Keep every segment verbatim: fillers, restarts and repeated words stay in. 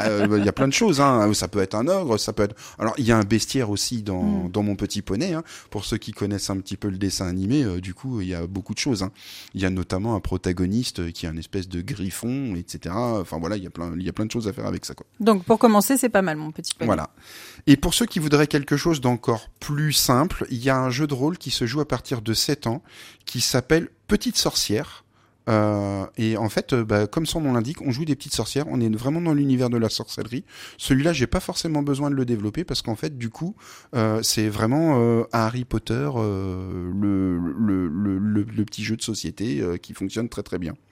euh, il y a plein de choses, hein. Ça peut être un ogre, ça peut être. Alors il y a un bestiaire aussi dans mm. dans Mon Petit Poney. Hein. Pour ceux qui connaissent un petit peu le dessin animé, euh, du coup il y a beaucoup de choses. Hein. Il y a notamment un protagoniste qui est un espèce de griffon, et cetera. Enfin voilà, il y a plein il y a plein de choses à faire avec ça, quoi. Donc pour commencer, c'est pas mal, Mon Petit Poney. Voilà. Et pour ceux qui voudraient quelque chose d'encore plus simple, il y a un jeu de rôle qui se joue à partir de sept ans, qui s'appelle Petite Sorcière. Euh, et en fait, euh, bah, comme son nom l'indique, on joue des petites sorcières. On est vraiment dans l'univers de la sorcellerie. Celui-là, j'ai pas forcément besoin de le développer parce qu'en fait, du coup, euh, c'est vraiment euh, Harry Potter, euh, le, le, le, le, le petit jeu de société euh, qui fonctionne très très bien.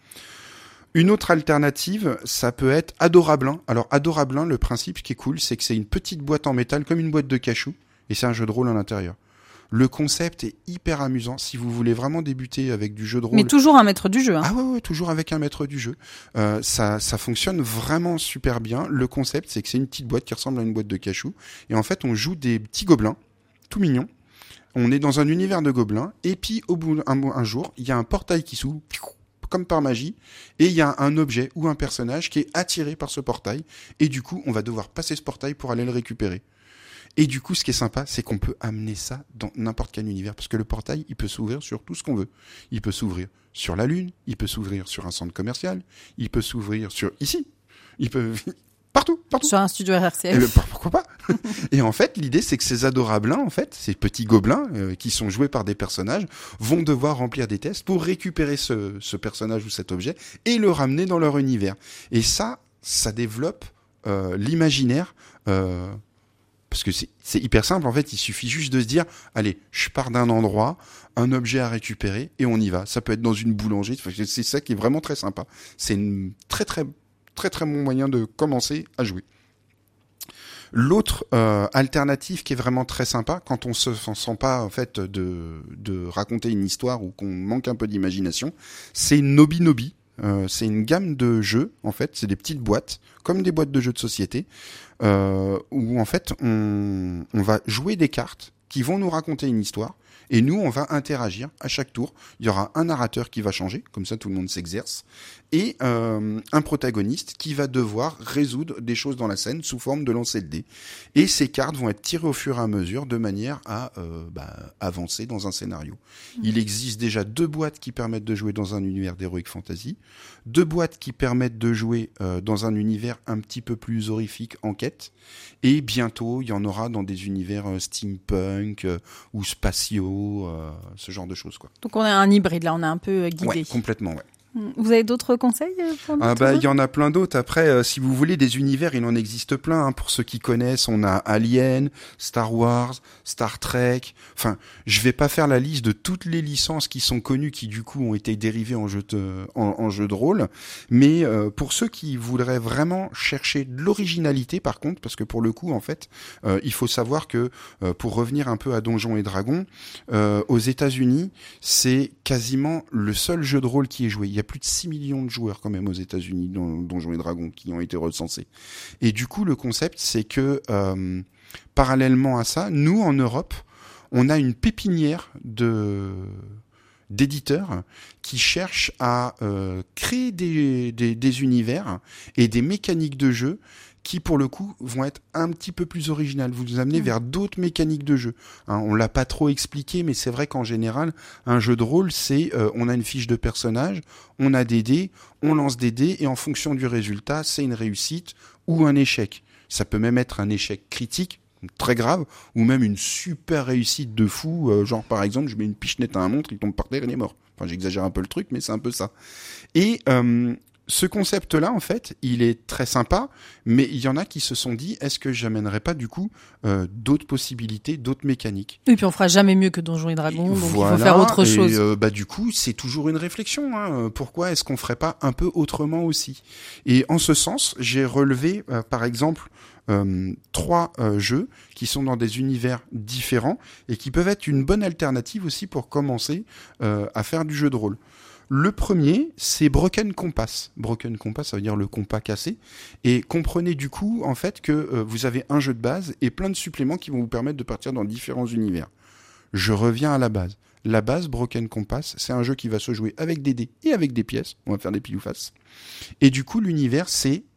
Une autre alternative, ça peut être Adorablin. Alors Adorablin, le principe qui est cool, c'est que c'est une petite boîte en métal comme une boîte de cachou, et c'est un jeu de rôle à l'intérieur. Le concept est hyper amusant. Si vous voulez vraiment débuter avec du jeu de rôle... Mais toujours un maître du jeu. Hein. Ah ouais, ouais, toujours avec un maître du jeu. Euh, ça, ça fonctionne vraiment super bien. Le concept, c'est que c'est une petite boîte qui ressemble à une boîte de cachou. Et en fait, on joue des petits gobelins, tout mignons. On est dans un univers de gobelins. Et puis, au bout d'un un jour, il y a un portail qui s'ouvre, comme par magie. Et il y a un objet ou un personnage qui est attiré par ce portail. Et du coup, on va devoir passer ce portail pour aller le récupérer. Et du coup, ce qui est sympa, c'est qu'on peut amener ça dans n'importe quel univers. Parce que le portail, il peut s'ouvrir sur tout ce qu'on veut. Il peut s'ouvrir sur la Lune, il peut s'ouvrir sur un centre commercial, il peut s'ouvrir sur ici, il peut... Partout, partout. Sur un studio R R C F. Et ben, pourquoi pas. Et en fait, l'idée, c'est que ces adorablins, en fait, ces petits gobelins euh, qui sont joués par des personnages, vont devoir remplir des tests pour récupérer ce, ce personnage ou cet objet et le ramener dans leur univers. Et ça, ça développe euh, l'imaginaire... Euh, Parce que c'est, c'est hyper simple, en fait, il suffit juste de se dire, allez, je pars d'un endroit, un objet à récupérer, et on y va. Ça peut être dans une boulangerie, c'est ça qui est vraiment très sympa. C'est une très très très très bon moyen de commencer à jouer. L'autre euh, alternative qui est vraiment très sympa, quand on se sent pas en fait de, de raconter une histoire ou qu'on manque un peu d'imagination, c'est Nobi Nobi. Euh, c'est une gamme de jeux, en fait, c'est des petites boîtes, comme des boîtes de jeux de société, euh, où en fait on, on va jouer des cartes qui vont nous raconter une histoire, et nous on va interagir à chaque tour. Il y aura un narrateur qui va changer, comme ça tout le monde s'exerce, et euh, un protagoniste qui va devoir résoudre des choses dans la scène sous forme de lancer de dés. Et ces cartes vont être tirées au fur et à mesure de manière à euh, bah, avancer dans un scénario. Mmh. Il existe déjà deux boîtes qui permettent de jouer dans un univers d'Heroic Fantasy, deux boîtes qui permettent de jouer euh, dans un univers un petit peu plus horrifique, enquête, et bientôt il y en aura dans des univers euh, steampunk euh, ou spatiaux, euh, ce genre de choses, quoi. Donc on a un hybride là, on a un peu guidé. Ouais, complètement, ouais. Vous avez d'autres conseils pour nous? Ah bah il y en a plein d'autres. Après, euh, si vous voulez des univers, il en existe plein. Hein. Pour ceux qui connaissent, on a Alien, Star Wars, Star Trek. Enfin, je vais pas faire la liste de toutes les licences qui sont connues, qui du coup ont été dérivées en jeu de, en, en jeu de rôle. Mais euh, pour ceux qui voudraient vraiment chercher de l'originalité, par contre, parce que pour le coup, en fait, euh, il faut savoir que euh, pour revenir un peu à Donjons et Dragons, euh, aux États-Unis, c'est quasiment le seul jeu de rôle qui est joué. Il y a plus de six millions de joueurs quand même aux États-Unis dans Donjons et Dragons qui ont été recensés. Et du coup, le concept, c'est que euh, parallèlement à ça, nous en Europe, on a une pépinière de d'éditeurs qui cherchent à euh, créer des, des, des univers et des mécaniques de jeu qui, pour le coup, vont être un petit peu plus originales, vous nous amenez mmh. vers d'autres mécaniques de jeu. Hein, on l'a pas trop expliqué, mais c'est vrai qu'en général, un jeu de rôle, c'est euh, on a une fiche de personnage, on a des dés, on lance des dés, et en fonction du résultat, c'est une réussite ou un échec. Ça peut même être un échec critique, très grave, ou même une super réussite de fou, euh, genre par exemple, je mets une pichenette à un monstre, il tombe par terre, il est mort. Enfin, j'exagère un peu le truc, mais c'est un peu ça. Et euh, ce concept-là, en fait, il est très sympa, mais il y en a qui se sont dit, est-ce que j'amènerais pas, du coup, euh, d'autres possibilités, d'autres mécaniques? Et puis on fera jamais mieux que Donjons et Dragons, donc voilà, il faut faire autre et chose. Euh, bah, du coup, c'est toujours une réflexion. Hein. Pourquoi est-ce qu'on ferait pas un peu autrement aussi? Et en ce sens, j'ai relevé, euh, par exemple, Euh, trois euh, jeux qui sont dans des univers différents et qui peuvent être une bonne alternative aussi pour commencer euh, à faire du jeu de rôle. Le premier, c'est Broken Compass. Broken Compass, ça veut dire le compas cassé. Et comprenez du coup, en fait, que euh, vous avez un jeu de base et plein de suppléments qui vont vous permettre de partir dans différents univers. Je reviens à la base. La base, Broken Compass, c'est un jeu qui va se jouer avec des dés et avec des pièces. On va faire des pile ou face. Et du coup, l'univers, c'est